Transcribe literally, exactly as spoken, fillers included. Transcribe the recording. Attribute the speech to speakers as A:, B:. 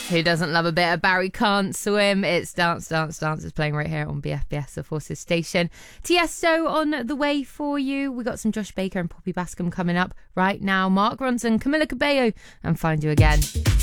A: Who doesn't love a bit of Barry Can't Swim? It's Dance, Dance, Dance. It's playing right here on B F B S, the Forces station. Tiesto on the way for you. We got some Josh Baker and Poppy Bascom coming up right now. Mark Ronson, Camila Cabello, and Find You Again.